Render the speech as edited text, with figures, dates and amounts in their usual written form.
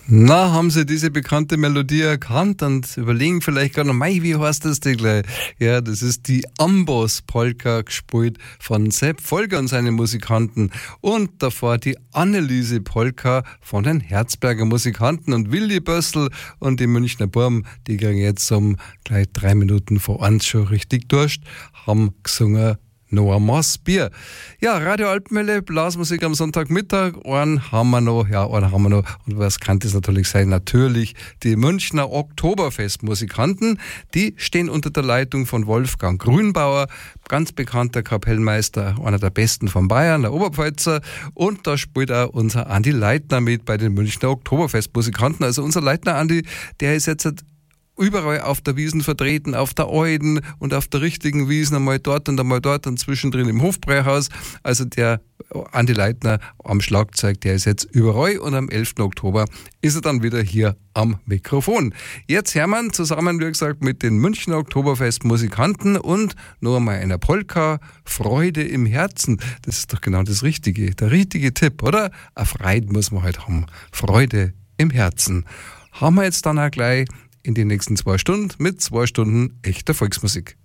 Na, haben Sie diese bekannte Melodie erkannt und überlegen vielleicht gerade noch, mei, wie heißt das denn gleich? Ja, das ist die Amboss-Polka, gespielt von Sepp Volker und seinen Musikanten. Und davor die Anneliese-Polka von den Herzberger Musikanten und Willi Bössl und die Münchner Burm, die kriegen jetzt gleich 3 Minuten vor 1 schon richtig Durst, haben gesungen noch ein Maß Bier. Ja, Radio Alpmelle, Blasmusik am Sonntagmittag. Einen haben wir noch. Und was kann das natürlich sein? Natürlich die Münchner Oktoberfestmusikanten. Die stehen unter der Leitung von Wolfgang Grünbauer, ganz bekannter Kapellmeister, einer der besten von Bayern, der Oberpfälzer. Und da spielt auch unser Andi Leitner mit bei den Münchner Oktoberfestmusikanten. Also unser Leitner Andi, der ist jetzt überall auf der Wiesn vertreten, auf der Euden und auf der richtigen Wiesn, einmal dort und zwischendrin im Hofbräuhaus. Also der Andi Leitner am Schlagzeug, der ist jetzt überall und am 11. Oktober ist er dann wieder hier am Mikrofon. Jetzt hören wir zusammen, wie gesagt, mit den Münchner Oktoberfest-Musikanten und noch einmal einer Polka, Freude im Herzen. Das ist doch genau das Richtige, der richtige Tipp, oder? Eine Freude muss man halt haben. Freude im Herzen. Haben wir jetzt dann auch gleich in den nächsten 2 Stunden mit 2 Stunden echter Volksmusik.